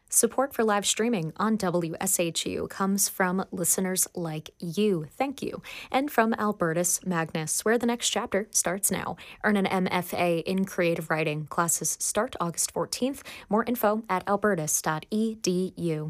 Support for live streaming on WSHU comes from listeners like you. Thank you. And from Albertus Magnus, where the next chapter starts now. Earn an MFA in creative writing. Classes start August 14th. More info at albertus.edu.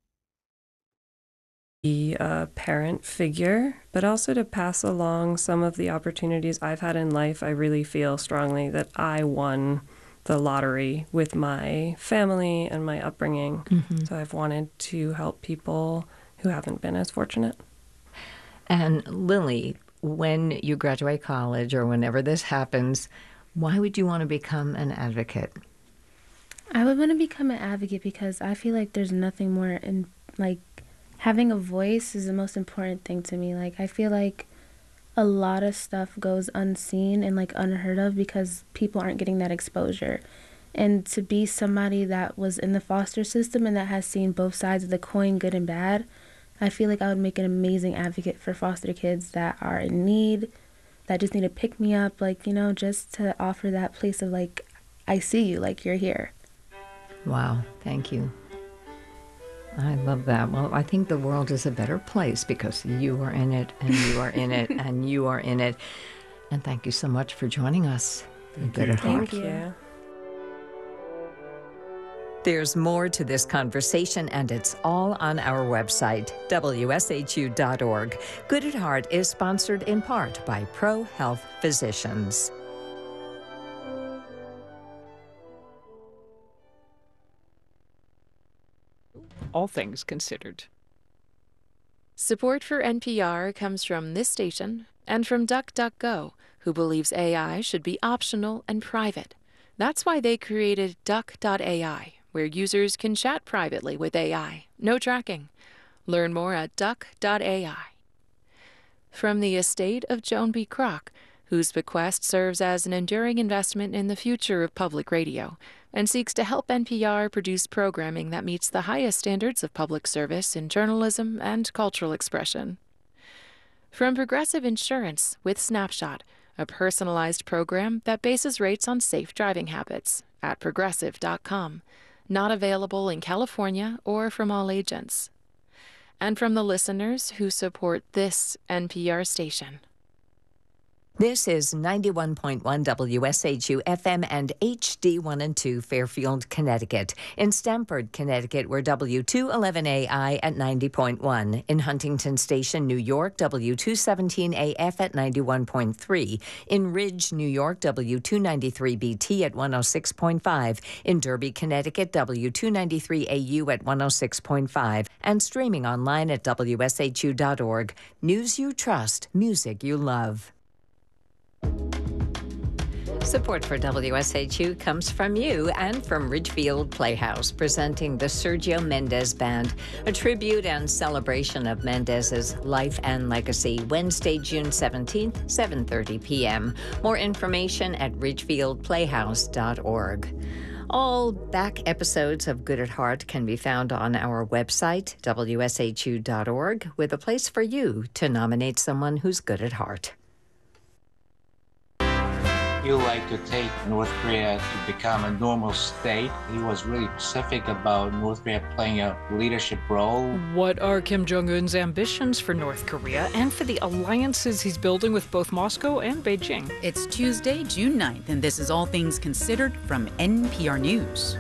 Be a parent figure, but also to pass along some of the opportunities I've had in life. I really feel strongly that I won the lottery with my family and my upbringing. So I've wanted to help people who haven't been as fortunate. And Lily, when you graduate college or whenever this happens, why would you want to become an advocate? I would want to become an advocate because I feel like there's nothing more in, like, having a voice is the most important thing to me. Like, I feel like a lot of stuff goes unseen and like unheard of because people aren't getting that exposure. And to be somebody that was in the foster system and that has seen both sides of the coin, good and bad, I feel like I would make an amazing advocate for foster kids that are in need, that just need to pick me up, like, you know, just to offer that place of like, I see you, like you're here. Wow, thank you. I love that. Well, I think the world is a better place because you are in it, and you are in it, and you are in it. And thank you so much for joining us. Good at Heart. Thank you. There's more to this conversation, and it's all on our website, wshu.org. Good at Heart is sponsored in part by Pro Health Physicians. All things considered. Support for NPR comes from this station and from DuckDuckGo, who believes AI should be optional and private. That's why they created Duck.ai, where users can chat privately with AI. No tracking. Learn more at Duck.ai. From the estate of Joan B. Kroc, whose bequest serves as an enduring investment in the future of public radio and seeks to help NPR produce programming that meets the highest standards of public service in journalism and cultural expression. From Progressive Insurance with Snapshot, a personalized program that bases rates on safe driving habits at progressive.com, not available in California or from all agents. And from the listeners who support this NPR station. This is 91.1 WSHU FM and HD1 and 2 Fairfield, Connecticut. In Stamford, Connecticut, we're W211AI at 90.1. In Huntington Station, New York, W217AF at 91.3. In Ridge, New York, W293BT at 106.5. In Derby, Connecticut, W293AU at 106.5. And streaming online at WSHU.org. News you trust, music you love. Support for WSHU comes from you and from Ridgefield Playhouse, presenting the Sergio Mendes Band, a tribute and celebration of Mendes's life and legacy, Wednesday, June 17th, 7:30 p.m. More information at ridgefieldplayhouse.org. All back episodes of Good at Heart can be found on our website, wshu.org, with a place for you to nominate someone who's good at heart. He would like to take North Korea to become a normal state. He was really specific about North Korea playing a leadership role. What are Kim Jong-un's ambitions for North Korea and for the alliances he's building with both Moscow and Beijing? It's Tuesday, June 9th, and this is All Things Considered from NPR News.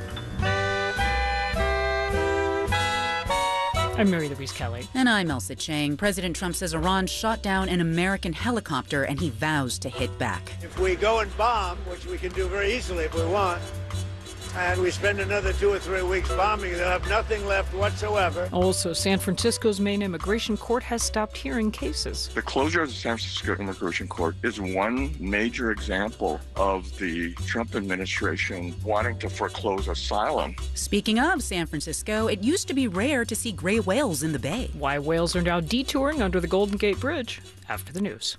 I'm Mary Louise Kelly. And I'm Elsa Chang. President Trump says Iran shot down an American helicopter, and he vows to hit back. If we go and bomb, which we can do very easily if we want, and we spend another 2 or 3 weeks bombing, they'll have nothing left whatsoever. Also, San Francisco's main immigration court has stopped hearing cases. The closure of the San Francisco Immigration Court is one major example of the Trump administration wanting to foreclose asylum. Speaking of San Francisco, it used to be rare to see gray whales in the bay. Why whales are now detouring under the Golden Gate Bridge after the news.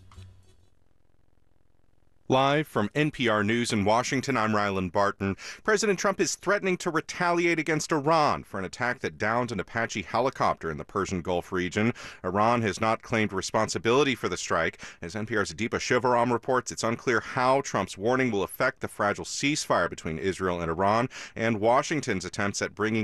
Live from NPR News in Washington, I'm Rylan Barton. President Trump is threatening to retaliate against Iran for an attack that downed an Apache helicopter in the Persian Gulf region. Iran has not claimed responsibility for the strike. As NPR's Deepa Shivaram reports, it's unclear how Trump's warning will affect the fragile ceasefire between Israel and Iran and Washington's attempts at bringing